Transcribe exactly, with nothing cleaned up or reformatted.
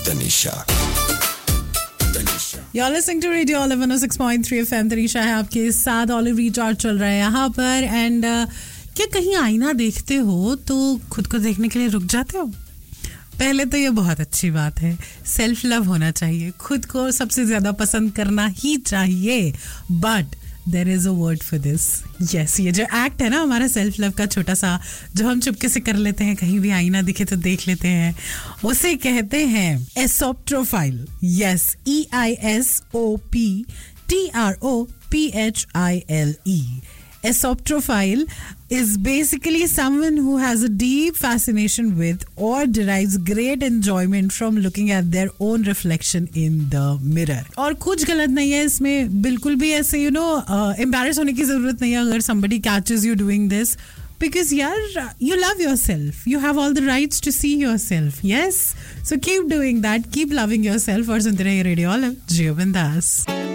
Tanisha. You're listening to Radio Olive one oh six point three F M. Tanisha है आपके साथ. Olive recharge चल रहा है यहाँ पर. एंड uh, क्या कहीं आईना देखते हो तो खुद को देखने के लिए रुक जाते हो? पहले तो ये बहुत अच्छी बात है. सेल्फ लव होना चाहिए. खुद को सबसे ज्यादा पसंद करना ही चाहिए. But there is a word for this. Yes, ये जो एक्ट है ना हमारा सेल्फ लव का छोटा सा, जो हम चुपके से कर लेते हैं, कहीं भी आईना दिखे तो देख लेते हैं, उसे कहते हैं एसोप्ट्रोफाइल. Yes, E I S O P T R O P H I L E. Esoptrophile is basically someone who has a deep fascination with or derives great enjoyment from looking at their own reflection in the mirror. और कुछ गलत नहीं है इसमें, बिल्कुल भी ऐसे you know embarrass होने की जरूरत नहीं है अगर somebody catches you doing this, because yaar, you love yourself. You have all the rights to see yourself. Yes, so keep doing that. Keep loving yourself. और सुनते रहिए रेडियो ऑलिव. जियो बिंदास.